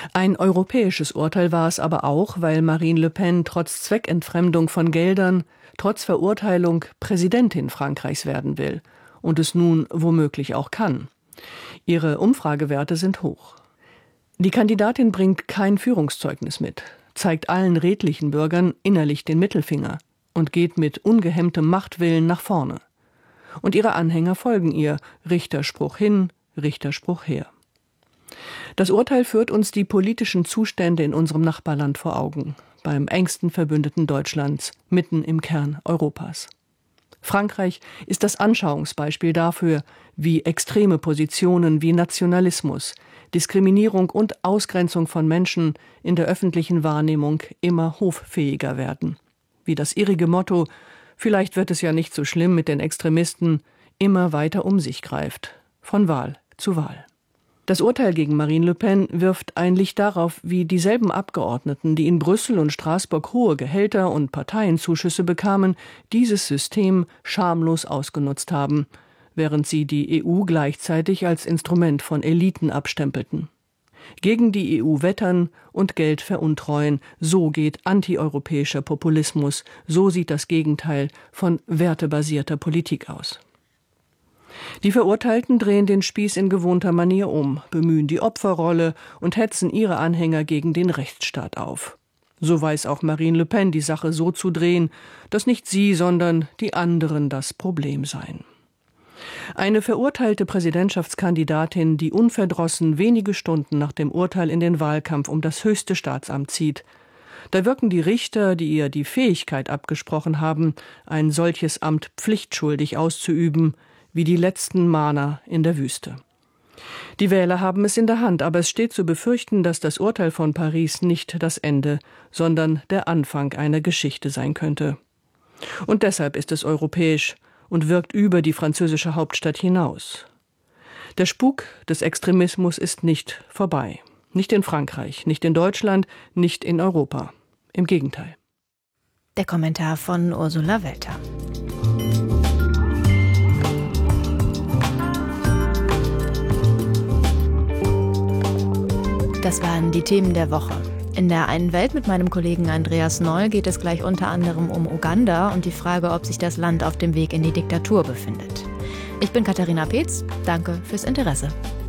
Ein europäisches Urteil war es aber auch, weil Marine Le Pen trotz Zweckentfremdung von Geldern, trotz Verurteilung Präsidentin Frankreichs werden will und es nun womöglich auch kann. Ihre Umfragewerte sind hoch. Die Kandidatin bringt kein Führungszeugnis mit, zeigt allen redlichen Bürgern innerlich den Mittelfinger und geht mit ungehemmtem Machtwillen nach vorne. Und ihre Anhänger folgen ihr, Richterspruch hin, Richterspruch her. Das Urteil führt uns die politischen Zustände in unserem Nachbarland vor Augen, beim engsten Verbündeten Deutschlands, mitten im Kern Europas. Frankreich ist das Anschauungsbeispiel dafür, wie extreme Positionen wie Nationalismus, Diskriminierung und Ausgrenzung von Menschen in der öffentlichen Wahrnehmung immer hoffähiger werden. Wie das irrige Motto, vielleicht wird es ja nicht so schlimm mit den Extremisten, immer weiter um sich greift, von Wahl zu Wahl. Das Urteil gegen Marine Le Pen wirft ein Licht darauf, wie dieselben Abgeordneten, die in Brüssel und Straßburg hohe Gehälter und Parteienzuschüsse bekamen, dieses System schamlos ausgenutzt haben, während sie die EU gleichzeitig als Instrument von Eliten abstempelten. Gegen die EU wettern und Geld veruntreuen, so geht antieuropäischer Populismus, so sieht das Gegenteil von wertebasierter Politik aus. Die Verurteilten drehen den Spieß in gewohnter Manier um, bemühen die Opferrolle und hetzen ihre Anhänger gegen den Rechtsstaat auf. So weiß auch Marine Le Pen, die Sache so zu drehen, dass nicht sie, sondern die anderen das Problem seien. Eine verurteilte Präsidentschaftskandidatin, die unverdrossen wenige Stunden nach dem Urteil in den Wahlkampf um das höchste Staatsamt zieht. Da wirken die Richter, die ihr die Fähigkeit abgesprochen haben, ein solches Amt pflichtschuldig auszuüben, wie die letzten Mahner in der Wüste. Die Wähler haben es in der Hand, aber es steht zu befürchten, dass das Urteil von Paris nicht das Ende, sondern der Anfang einer Geschichte sein könnte. Und deshalb ist es europäisch und wirkt über die französische Hauptstadt hinaus. Der Spuk des Extremismus ist nicht vorbei. Nicht in Frankreich, nicht in Deutschland, nicht in Europa. Im Gegenteil. Der Kommentar von Ursula Welter. Das waren die Themen der Woche. In der einen Welt mit meinem Kollegen Andreas Noll geht es gleich unter anderem um Uganda und die Frage, ob sich das Land auf dem Weg in die Diktatur befindet. Ich bin Katharina Peetz. Danke fürs Interesse.